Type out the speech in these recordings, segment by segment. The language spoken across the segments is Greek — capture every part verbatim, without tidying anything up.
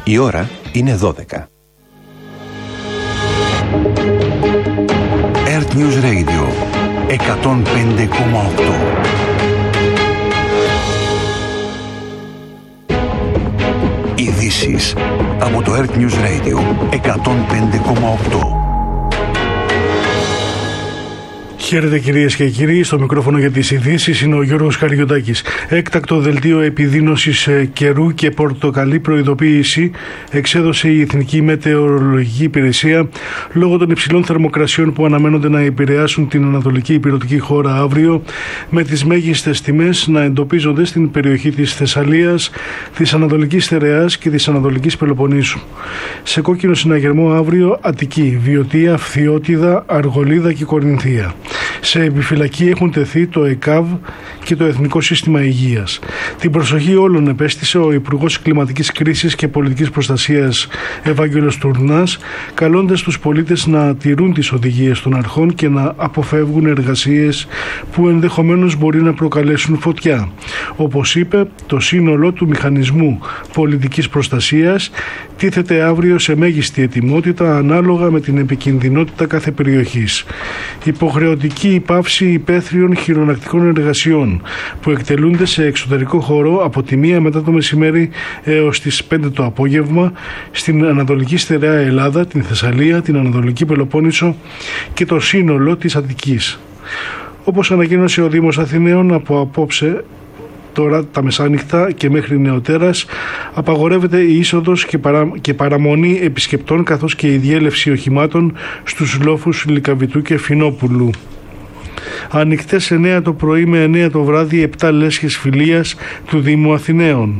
Η ώρα είναι δώδεκα. Earth News Radio εκατόν πέντε κόμμα οκτώ. Ειδήσεις από το Earth News Radio εκατόν πέντε κόμμα οκτώ. Χαίρετε κυρίες και κύριοι, στο μικρόφωνο για τις ειδήσεις είναι ο Γιώργος Καριωτάκης. Έκτακτο δελτίο επιδείνωσης καιρού και πορτοκαλί προειδοποίηση εξέδωσε η Εθνική Μετεωρολογική Υπηρεσία λόγω των υψηλών θερμοκρασιών που αναμένονται να επηρεάσουν την ανατολική υπηρετική χώρα αύριο, με τις μέγιστες τιμές να εντοπίζονται στην περιοχή της Θεσσαλίας, της Ανατολικής Θεραιάς και της Ανατολικής Πελοποννήσου. Σε κόκκινο συναγερμό αύριο Αττική, Βιωτία, Φθιώτιδα, Αργολίδα και Κορινθία. Σε επιφυλακή έχουν τεθεί το ΕΚΑΒ και το Εθνικό Σύστημα Υγείας. Την προσοχή όλων επέστησε ο Υπουργός Κλιματικής Κρίσης και Πολιτικής Προστασίας Ευάγγελος Τουρνάς, καλώντας τους πολίτες να τηρούν τις οδηγίες των αρχών και να αποφεύγουν εργασίες που ενδεχομένως μπορεί να προκαλέσουν φωτιά. Όπως είπε, το σύνολο του μηχανισμού πολιτικής προστασίας τίθεται αύριο σε μέγιστη ετοιμότητα ανάλογα με την επικινδυνότητα κάθε περιοχής. Υποχρεωτική υπάυση υπαίθριων χειρονακτικών εργασιών που εκτελούνται σε εξωτερικό χώρο από τη μία μετά το μεσημέρι έως τις πέντε το απόγευμα στην Ανατολική Στερεά Ελλάδα, την Θεσσαλία, την Ανατολική Πελοπόννησο και το σύνολο της Αττικής. Όπως ανακοίνωσε ο Δήμος Αθηναίων, από απόψε τώρα τα μεσάνυχτα και μέχρι νεοτέρας απαγορεύεται η είσοδος και, παρα... και παραμονή επισκεπτών, καθώς και η διέλευση οχημάτων στους λόφους Λυκαβητού και Φινόπουλου. Ανοιχτές εννέα το πρωί με εννέα το βράδυ επτά λέσχες φιλίας του Δήμου Αθηναίων.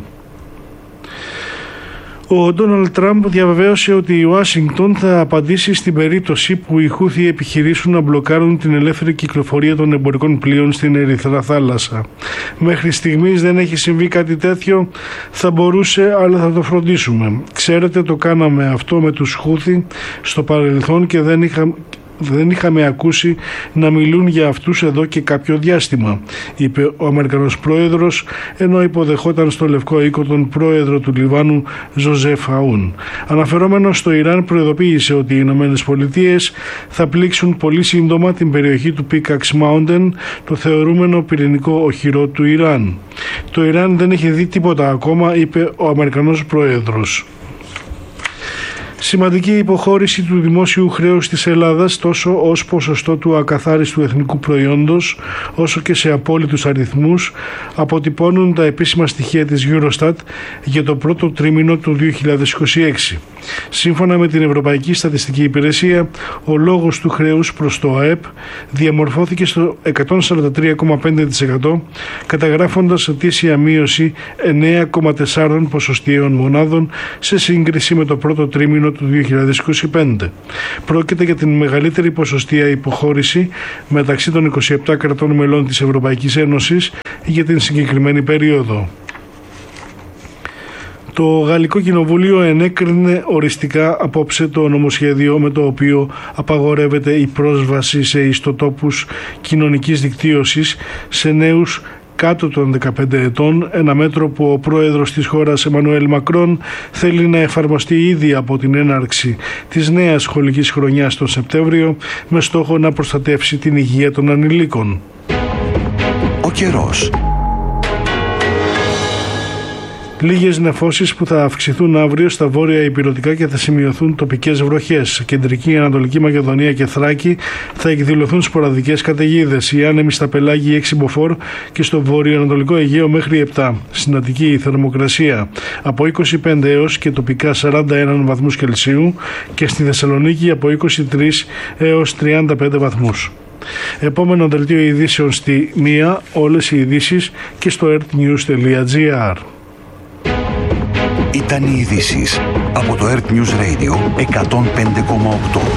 Ο Ντόναλντ Τραμπ διαβεβαίωσε ότι η Ουάσιγκτον θα απαντήσει στην περίπτωση που οι Χούθι επιχειρήσουν να μπλοκάρουν την ελεύθερη κυκλοφορία των εμπορικών πλοίων στην Ερυθρά Θάλασσα. Μέχρι στιγμής δεν έχει συμβεί κάτι τέτοιο, θα μπορούσε, αλλά θα το φροντίσουμε. Ξέρετε, το κάναμε αυτό με τους Χούθι στο παρελθόν και δεν είχαμε... Δεν είχαμε ακούσει να μιλούν για αυτούς εδώ και κάποιο διάστημα, είπε ο Αμερικανός πρόεδρος, ενώ υποδεχόταν στο Λευκό Οίκο τον πρόεδρο του Λιβάνου Ζωζεφ Αούν. Αναφερόμενος στο Ιράν, προειδοποίησε ότι οι Ηνωμένες Πολιτείες θα πλήξουν πολύ σύντομα την περιοχή του Pickaxe Mountain, το θεωρούμενο πυρηνικό οχυρό του Ιράν. Το Ιράν δεν έχει δει τίποτα ακόμα, είπε ο Αμερικανός πρόεδρος. Σημαντική υποχώρηση του δημόσιου χρέους της Ελλάδας, τόσο ως ποσοστό του ακαθάριστου εθνικού προϊόντος, όσο και σε απόλυτους αριθμούς, αποτυπώνουν τα επίσημα στοιχεία της Eurostat για το πρώτο τρίμηνο του δύο χιλιάδες είκοσι έξι. Σύμφωνα με την Ευρωπαϊκή Στατιστική Υπηρεσία, ο λόγος του χρέους προς το ΑΕΠ διαμορφώθηκε στο εκατόν σαράντα τρία κόμμα πέντε τοις εκατό, καταγράφοντας ετήσια μείωση εννέα κόμμα τέσσερα ποσοστιαίων μονάδων σε σύγκριση με το πρώτο τρίμηνο του δύο χιλιάδες είκοσι πέντε. Πρόκειται για την μεγαλύτερη ποσοστία υποχώρηση μεταξύ των είκοσι επτά κρατών μελών της Ευρωπαϊκής Ένωσης για την συγκεκριμένη περίοδο. Το Γαλλικό Κοινοβούλιο ενέκρινε οριστικά απόψε το νομοσχέδιο με το οποίο απαγορεύεται η πρόσβαση σε ιστοτόπους κοινωνικής δικτύωσης σε νέους κάτω των δεκαπέντε ετών, ένα μέτρο που ο πρόεδρος της χώρας Εμμανουέλ Μακρόν θέλει να εφαρμοστεί ήδη από την έναρξη της νέας σχολικής χρονιάς τον Σεπτέμβριο, με στόχο να προστατεύσει την υγεία των ανηλίκων. Ο καιρός. Λίγες νεφώσεις που θα αυξηθούν αύριο στα βόρεια ηπειρωτικά και θα σημειωθούν τοπικές βροχές. Κεντρική Ανατολική Μακεδονία και Θράκη θα εκδηλωθούν σποραδικές καταιγίδες. Οι άνεμοι στα πελάγια έξι μποφόρ και στο βόρειο-ανατολικό Αιγαίο μέχρι επτά. Στην Αττική η θερμοκρασία από είκοσι πέντε έως και τοπικά σαράντα ένα βαθμούς Κελσίου και στη Θεσσαλονίκη από είκοσι τρία έως τριάντα πέντε βαθμούς. Επόμενο δελτίο ειδήσεων στη μία, όλες οι ειδήσεις και στο earthnews τελεία gr. Ήταν οι ειδήσεις από το Earth News Radio εκατόν πέντε κόμμα οκτώ.